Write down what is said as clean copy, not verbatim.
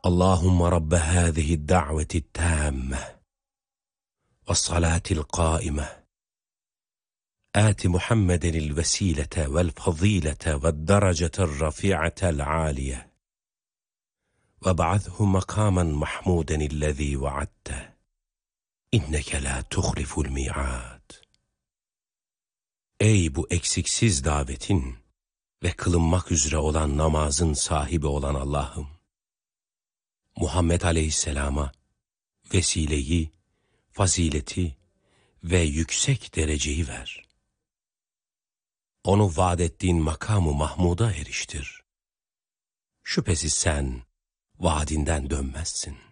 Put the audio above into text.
Allahümme Rabbe hâzihi da'veti tâmme ve salatil qâime آت محمد الوسيلة والفضيلة والدرجة الرفيعة العالية وابعثه مقاما محمودا الذي وعدته إنك لا تخلف الميعاد. Ey bu eksiksiz davetin ve kılınmak üzere olan namazın sahibi olan Allah'ım, Muhammed Aleyhisselam'a vesileyi, fazileti ve yüksek dereceyi ver. Onu vaad ettiğin makamı Mahmud'a eriştir. Şüphesiz sen vaadinden dönmezsin.